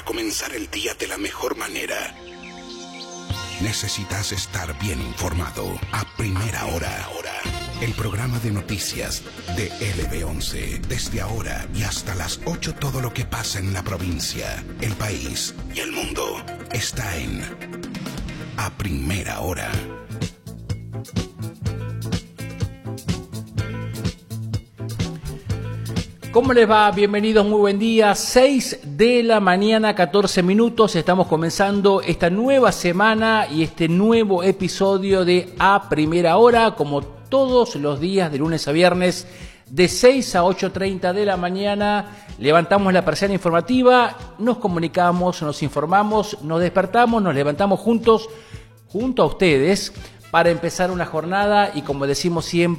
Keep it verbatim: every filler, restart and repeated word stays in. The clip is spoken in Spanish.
para comenzar el día de la mejor manera. Necesitas estar bien informado. A primera hora. El programa de noticias de L B once. Desde ahora y hasta las ocho, todo lo que pasa en la provincia, el país y el mundo está en A Primera Hora. ¿Cómo les va? Bienvenidos, muy buen día. seis de la mañana, catorce minutos. Estamos comenzando esta nueva semana y este nuevo episodio de A Primera Hora, como todos los días de lunes a viernes, de seis a ocho treinta de la mañana. Levantamos la persiana informativa, nos comunicamos, nos informamos, nos despertamos, nos levantamos juntos, junto a ustedes, para empezar una jornada y, como decimos siempre,